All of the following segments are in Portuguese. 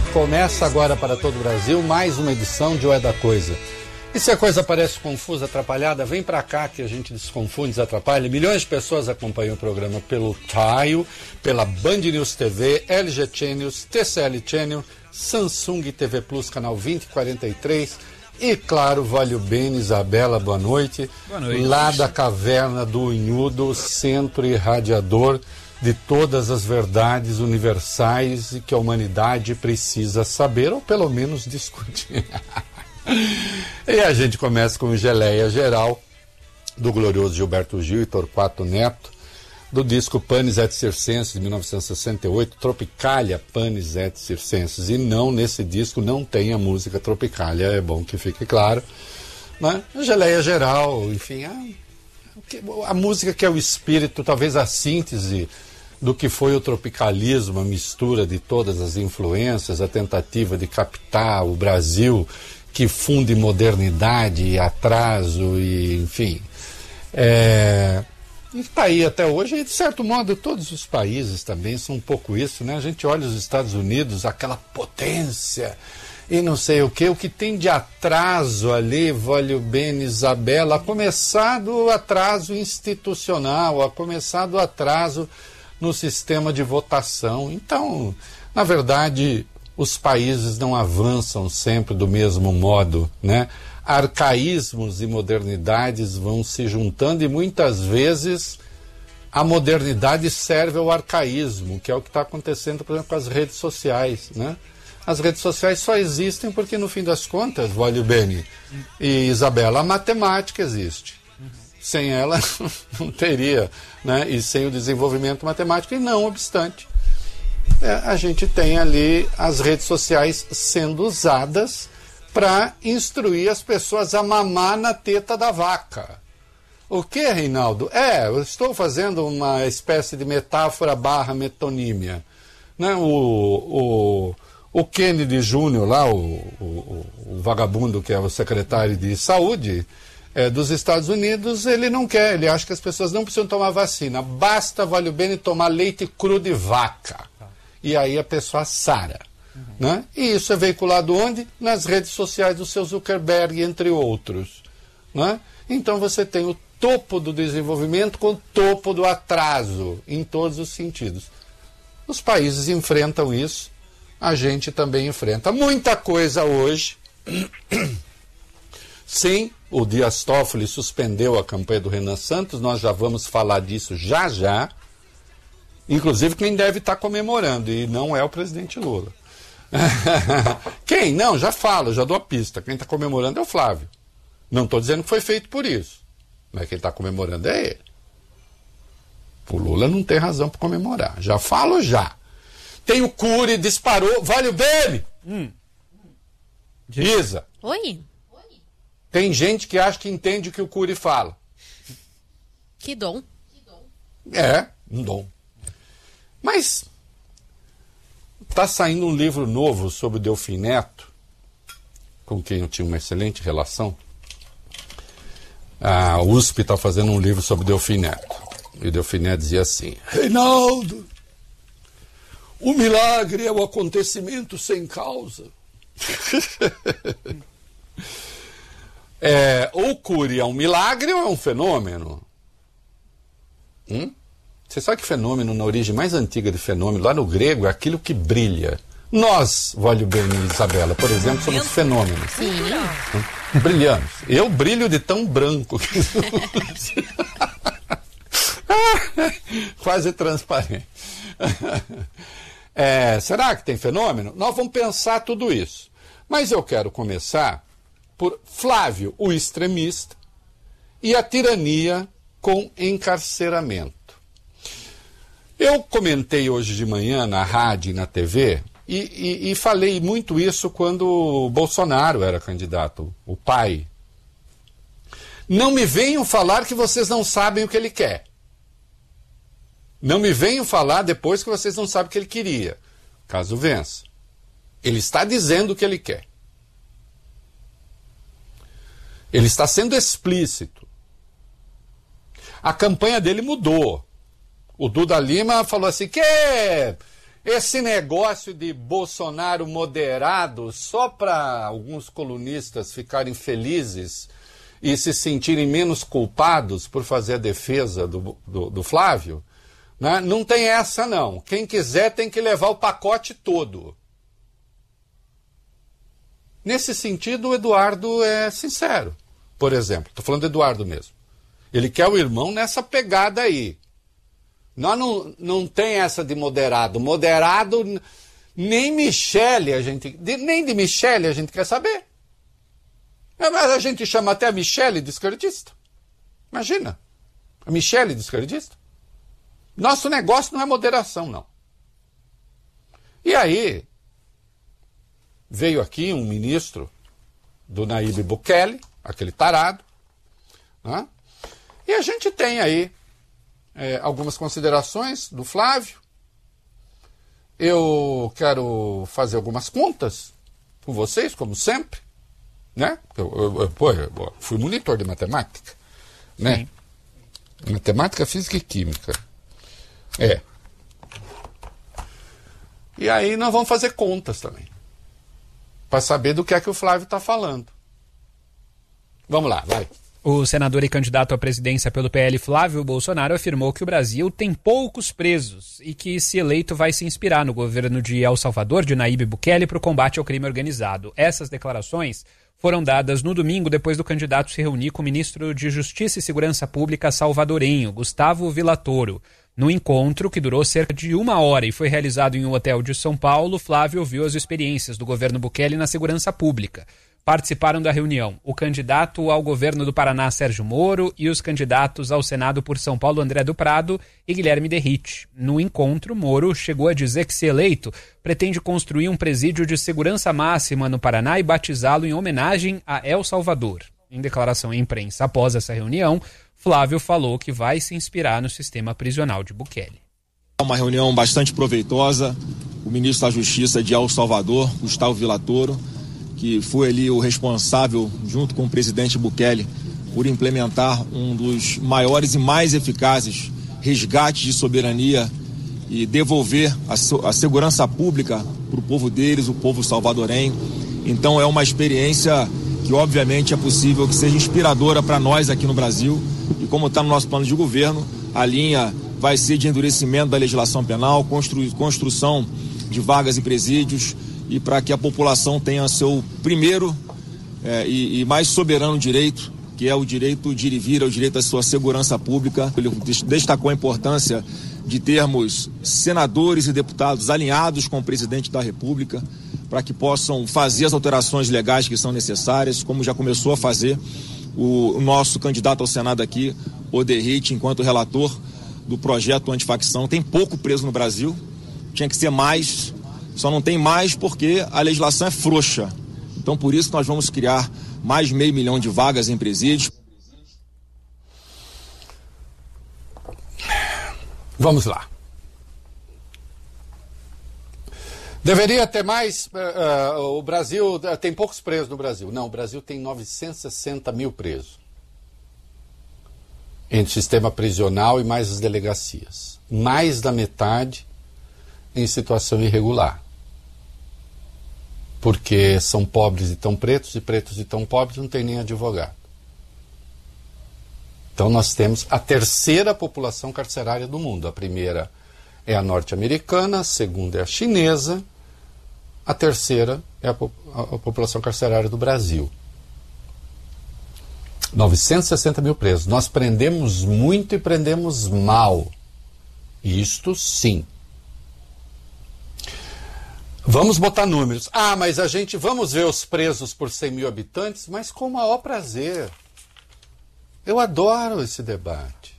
Começa agora para todo o Brasil mais uma edição de O É da Coisa. E se a coisa parece confusa, atrapalhada, vem para cá que a gente desconfunde, desatrapalha. Milhões de pessoas acompanham o programa pelo Taio, pela Band News TV, LG Channels, TCL Channel, Samsung TV Plus, canal 2043 e, claro, Vale o Bene, Isabela, boa noite. Boa noite. Lá da caverna do Unhudo, centro irradiador de todas as verdades universais e que a humanidade precisa saber, ou pelo menos discutir. E a gente começa com Geleia Geral, do glorioso Gilberto Gil e Torquato Neto, do disco Panis et Circenses, de 1968, Tropicalia Panis et Circenses. E não, nesse disco não tem a música Tropicalia, é bom que fique claro. Né? Geleia Geral, enfim, a música que é o espírito, talvez a síntese do que foi o tropicalismo, a mistura de todas as influências, a tentativa de captar o Brasil, que funde modernidade e atraso, e enfim. E está aí até hoje, e de certo modo todos os países também são um pouco isso, né? A gente olha os Estados Unidos, aquela potência, e não sei o que tem de atraso ali, Vale o Bene, Isabela, a começar do atraso institucional, a começar do atraso no sistema de votação. Então, na verdade, os países não avançam sempre do mesmo modo, né? Arcaísmos e modernidades vão se juntando e muitas vezes a modernidade serve ao arcaísmo, que é o que está acontecendo, por exemplo, com as redes sociais, né? As redes sociais só existem porque, no fim das contas, Vale o Bene e Isabela, a matemática existe. Sem ela não teria, né? E sem o desenvolvimento matemático, e não obstante, a gente tem ali as redes sociais sendo usadas para instruir as pessoas a mamar na teta da vaca. O que, Reinaldo? Eu estou fazendo uma espécie de metáfora / metonímia. Né? O Kennedy Júnior lá, o vagabundo que é o secretário de saúde dos Estados Unidos, ele não quer, ele acha que as pessoas não precisam tomar vacina, basta, Vale o Bene, tomar leite cru de vaca. E aí a pessoa sara. Né? E isso é veiculado onde? Nas redes sociais do seu Zuckerberg, entre outros. Né? Então você tem o topo do desenvolvimento com o topo do atraso, em todos os sentidos. Os países enfrentam isso, a gente também enfrenta. Muita coisa hoje. Sim, o Dias Toffoli suspendeu a campanha do Renan Santos, nós já vamos falar disso já já. Inclusive quem deve estar comemorando, e não é o presidente Lula. Quem? Não, já falo, já dou a pista. Quem está comemorando é o Flávio. Não estou dizendo que foi feito por isso, mas quem está comemorando é ele. O Lula não tem razão para comemorar. Já falo já. Tem o Cury, disparou. Vale o Bene! Isa. Oi. Tem gente que acha que entende o que o Cury fala. Que dom. Um dom. Mas está saindo um livro novo sobre o Delfim Neto, com quem eu tinha uma excelente relação. A USP está fazendo um livro sobre o Delfim Neto. E o Delfim Neto dizia assim: Reinaldo, o milagre é o acontecimento sem causa. Ou o Cury é um milagre ou é um fenômeno? Você sabe que fenômeno, na origem mais antiga de fenômeno, lá no grego, é aquilo que brilha. Nós, Vale o Bene e Isabela, por exemplo, somos fenômenos. Sim. Brilhamos. Eu brilho de tão branco que quase transparente. Será que tem fenômeno? Nós vamos pensar tudo isso. Mas eu quero começar por Flávio, o extremista, e a tirania com encarceramento. Eu comentei hoje de manhã na rádio e na TV e falei muito isso quando o Bolsonaro era candidato, o pai. Não me venham falar que vocês não sabem o que ele quer. Não me venham falar depois que vocês não sabem o que ele queria, caso vença. Ele está dizendo o que ele quer. Ele está sendo explícito. A campanha dele mudou. O Duda Lima falou assim, que Esse negócio de Bolsonaro moderado só para alguns colunistas ficarem felizes e se sentirem menos culpados por fazer a defesa do Flávio, né? Não tem essa não. Quem quiser tem que levar o pacote todo. Nesse sentido, o Eduardo é sincero. Por exemplo, estou falando do Eduardo mesmo. Ele quer o irmão nessa pegada aí. Nós não tem essa de moderado. Moderado, nem Michele nem de Michele a gente quer saber. Mas a gente chama até a Michele de esquerdista. Imagina, a Michele de esquerdista. Nosso negócio não é moderação, não. E aí, veio aqui um ministro do Nayib Bukele, aquele tarado, né? E a gente tem aí algumas considerações do Flávio. Eu quero fazer algumas contas com vocês, como sempre, né? Eu fui monitor de matemática, né? Sim. Matemática, física e química. E aí nós vamos fazer contas também, para saber do que é que o Flávio está falando. Vamos lá, vai. O senador e candidato à presidência pelo PL, Flávio Bolsonaro, afirmou que o Brasil tem poucos presos e que, se eleito, vai se inspirar no governo de El Salvador, de Nayib Bukele, para o combate ao crime organizado. Essas declarações foram dadas no domingo, depois do candidato se reunir com o ministro de Justiça e Segurança Pública salvadorenho, Gustavo Villatoro. No encontro, que durou cerca de 1 hora e foi realizado em um hotel de São Paulo, Flávio ouviu as experiências do governo Bukele na segurança pública. Participaram da reunião o candidato ao governo do Paraná, Sérgio Moro, e os candidatos ao Senado por São Paulo, André do Prado e Guilherme Derrite. No encontro, Moro chegou a dizer que, se eleito, pretende construir um presídio de segurança máxima no Paraná e batizá-lo em homenagem a El Salvador. Em declaração à imprensa após essa reunião, Flávio falou que vai se inspirar no sistema prisional de Bukele. Uma reunião bastante proveitosa. O ministro da Justiça de El Salvador, Gustavo Villatoro, que foi ali o responsável, junto com o presidente Bukele, por implementar um dos maiores e mais eficazes resgates de soberania e devolver a segurança pública para o povo deles, o povo salvadorenho. Então é uma experiência que obviamente é possível que seja inspiradora para nós aqui no Brasil, e como está no nosso plano de governo, a linha vai ser de endurecimento da legislação penal, construção de vagas e presídios, e para que a população tenha seu primeiro e mais soberano direito, que é o direito de ir e vir, é o direito à sua segurança pública. Ele destacou a importância de termos senadores e deputados alinhados com o presidente da República, para que possam fazer as alterações legais que são necessárias, como já começou a fazer o nosso candidato ao Senado aqui, o Derrite, enquanto relator do projeto antifacção. Tem pouco preso no Brasil, tinha que ser mais. Só não tem mais porque a legislação é frouxa. Então, por isso, nós vamos criar mais de 500 mil de vagas em presídios. Vamos lá. Deveria ter mais. O Brasil tem poucos presos no Brasil. Não, o Brasil tem 960 mil presos. Entre o sistema prisional e mais as delegacias. Mais da metade em situação irregular. Porque são pobres e tão pretos, e pretos e tão pobres não tem nem advogado. Então nós temos a terceira população carcerária do mundo. A primeira é a norte-americana, a segunda é a chinesa, a terceira é a população carcerária do Brasil. 960 mil presos. Nós prendemos muito e prendemos mal. Isto sim. Vamos botar números. Mas vamos ver os presos por 100 mil habitantes, mas com o maior prazer. Eu adoro esse debate.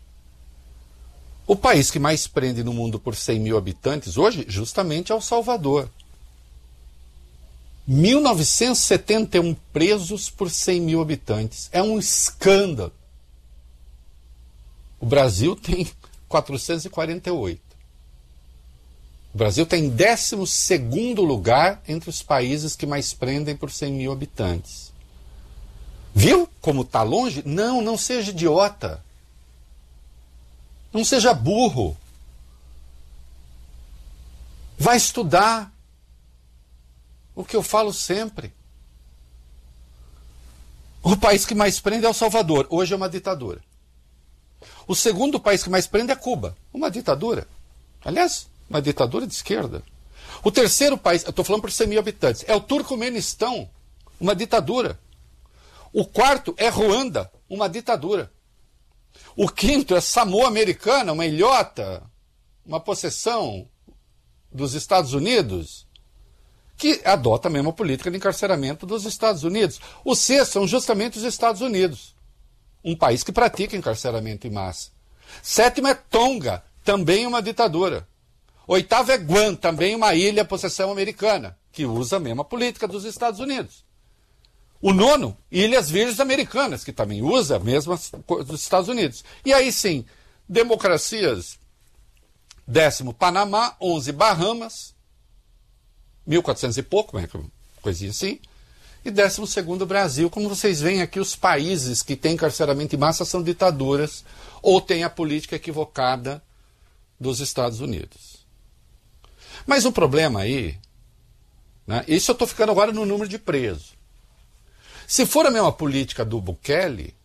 O país que mais prende no mundo por 100 mil habitantes hoje, justamente, é El Salvador. 1971 presos por 100 mil habitantes. É um escândalo. O Brasil tem 448. O Brasil está em 12º lugar entre os países que mais prendem por 100 mil habitantes. Viu como está longe? Não seja idiota. Não seja burro. Vai estudar o que eu falo sempre. O país que mais prende é El Salvador. Hoje é uma ditadura. O segundo país que mais prende é Cuba. Uma ditadura. Aliás, uma ditadura de esquerda. O terceiro país, eu estou falando por 100 mil habitantes, é o Turcomenistão. Uma ditadura. O quarto é Ruanda. Uma ditadura. O quinto é Samoa Americana, uma ilhota, uma possessão dos Estados Unidos, que adota a mesma política de encarceramento dos Estados Unidos. O sexto são justamente os Estados Unidos, um país que pratica encarceramento em massa. Sétimo é Tonga, também uma ditadura. Oitavo é Guam, também uma ilha, possessão americana, que usa a mesma política dos Estados Unidos. O nono, Ilhas Virgens Americanas, que também usa a mesma dos Estados Unidos. E aí sim, democracias, 10º Panamá, 11 Bahamas, 1400 e pouco, coisinha assim, e 12º Brasil. Como vocês veem aqui, os países que têm encarceramento em massa são ditaduras ou têm a política equivocada dos Estados Unidos. Mas o problema aí, né, isso eu estou ficando agora no número de presos. Se for a mesma política do Bukele,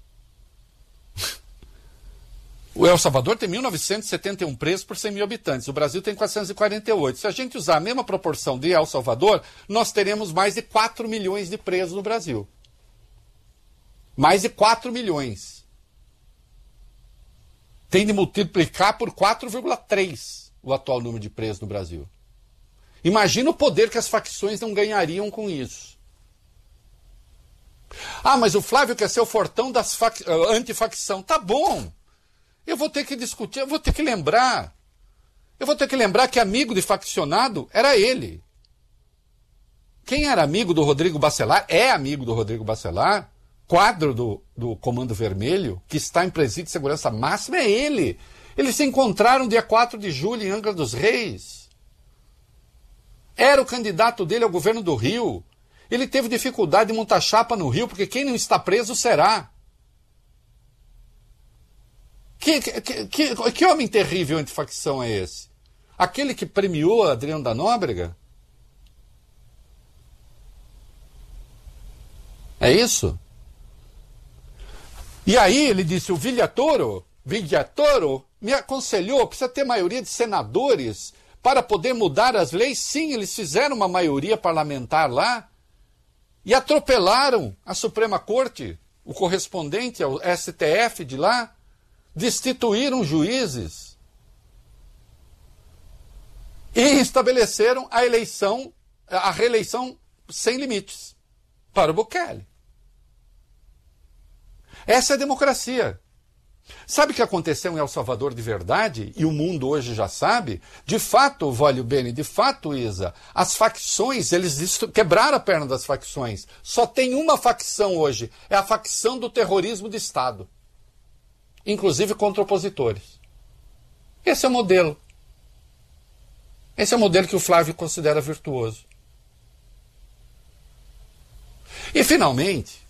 o El Salvador tem 1.971 presos por 100 mil habitantes. O Brasil tem 448. Se a gente usar a mesma proporção de El Salvador, nós teremos mais de 4 milhões de presos no Brasil. Mais de 4 milhões. Tem de multiplicar por 4,3 o atual número de presos no Brasil. Imagina o poder que as facções não ganhariam com isso. Ah, mas o Flávio quer ser o fortão das antifacção. Tá bom. Eu vou ter que discutir, eu vou ter que lembrar. Eu vou ter que lembrar que amigo de faccionado era ele. Quem era amigo do Rodrigo Bacelar, é amigo do Rodrigo Bacelar, quadro do Comando Vermelho, que está em presídio de segurança máxima, é ele. Eles se encontraram dia 4 de julho em Angra dos Reis. Era o candidato dele ao governo do Rio. Ele teve dificuldade de montar chapa no Rio, porque quem não está preso será. Que homem terrível antifacção é esse? Aquele que premiou Adriano da Nóbrega? É isso? E aí ele disse, o Villatoro me aconselhou, precisa ter maioria de senadores para poder mudar as leis. Sim, eles fizeram uma maioria parlamentar lá e atropelaram a Suprema Corte, o correspondente ao STF de lá, destituíram juízes e estabeleceram a reeleição sem limites para o Bukele. Essa é a democracia. Sabe o que aconteceu em El Salvador de verdade? E o mundo hoje já sabe? De fato, Vólio Bene, de fato, Isa, as facções, eles quebraram a perna das facções. Só tem uma facção hoje, é a facção do terrorismo de Estado. Inclusive contra opositores. Esse é o modelo. Esse é o modelo que o Flávio considera virtuoso. E, finalmente,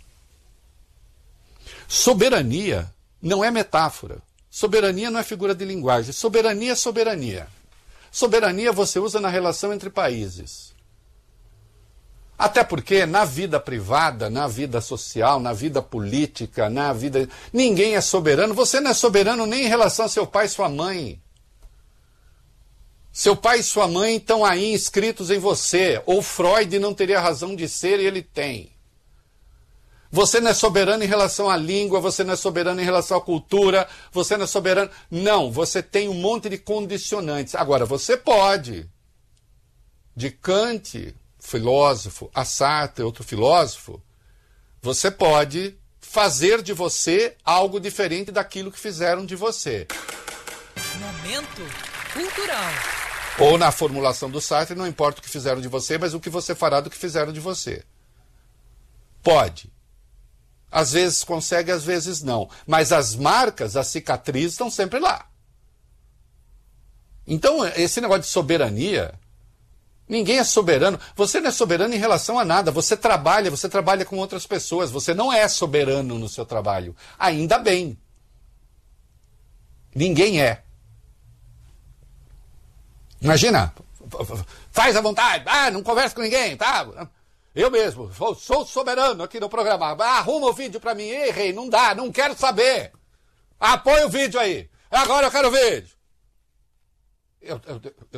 soberania não é metáfora. Soberania não é figura de linguagem. Soberania é soberania. Soberania você usa na relação entre países. Até porque na vida privada, na vida social, na vida política, na vida... Ninguém é soberano. Você não é soberano nem em relação a seu pai e sua mãe. Seu pai e sua mãe estão aí inscritos em você. Ou Freud não teria razão de ser e ele tem. Você não é soberano em relação à língua, você não é soberano em relação à cultura, você não é soberano... Não, você tem um monte de condicionantes. Agora, você pode, de Kant, filósofo, a Sartre, outro filósofo, você pode fazer de você algo diferente daquilo que fizeram de você. Momento cultural. Ou na formulação do Sartre, não importa o que fizeram de você, mas o que você fará do que fizeram de você. Pode. Às vezes consegue, às vezes não. Mas as marcas, as cicatrizes estão sempre lá. Então, esse negócio de soberania, ninguém é soberano. Você não é soberano em relação a nada. Você trabalha com outras pessoas. Você não é soberano no seu trabalho. Ainda bem. Ninguém é. Imagina, faz à vontade, não conversa com ninguém, tá? Eu mesmo, sou soberano aqui no programa. Arruma o vídeo pra mim. Ei, rei, não dá, não quero saber. Põe o vídeo aí. Agora eu quero o vídeo.